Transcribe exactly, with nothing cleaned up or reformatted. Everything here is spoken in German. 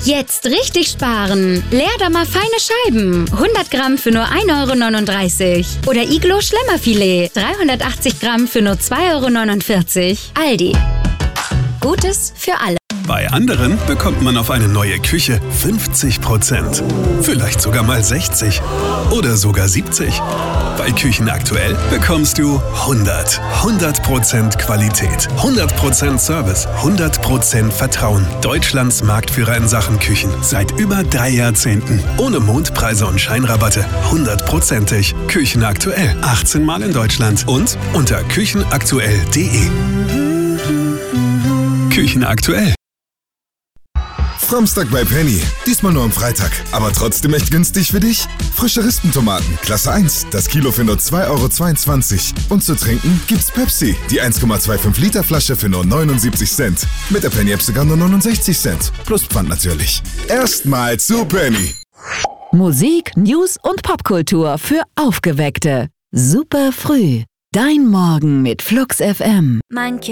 Jetzt richtig sparen. Leerdammer feine Scheiben. hundert Gramm für nur ein Euro neununddreißig. Oder Iglo Schlemmerfilet. dreihundertachtzig Gramm für nur zwei Euro neunundvierzig. Aldi. Gutes für alle. Bei anderen bekommt man auf eine neue Küche fünfzig Prozent. Vielleicht sogar mal sechzig. Oder sogar siebzig. Bei Küchen aktuell bekommst du hundert. hundert Prozent Qualität. hundert Prozent Service. hundert Prozent Vertrauen. Deutschlands Marktführer in Sachen Küchen. Seit über drei Jahrzehnten. Ohne Mondpreise und Scheinrabatte. hundertprozentig. Küchen aktuell. achtzehn Mal in Deutschland. Und unter küchenaktuell punkt de. Küchen aktuell. Samstag bei Penny. Diesmal nur am Freitag. Aber trotzdem echt günstig für dich? Frische Rispentomaten, Klasse eins. Das Kilo für nur zwei Euro zweiundzwanzig. Und zu trinken gibt's Pepsi. Die eins Komma fünfundzwanzig Liter Flasche für nur neunundsiebzig Cent. Mit der Penny-App sogar nur neunundsechzig Cent. Plus Pfand natürlich. Erstmal zu Penny. Musik, News und Popkultur für Aufgeweckte. Super früh. Dein Morgen mit Flux F M. Mein